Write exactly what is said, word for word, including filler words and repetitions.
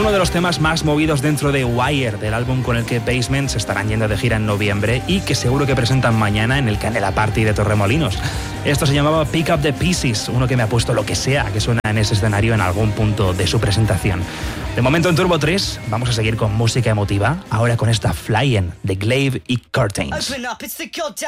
uno de los temas más movidos dentro de Wire, del álbum con el que Basement se estarán yendo de gira en noviembre y que seguro que presentan mañana en el Canela Party de Torremolinos. Esto se llamaba Pick Up the Pieces, uno que me ha puesto lo que sea que suena en ese escenario en algún punto de su presentación. De momento en Turbo tres vamos a seguir con música emotiva, ahora con esta Flying de Glaive y Curtains.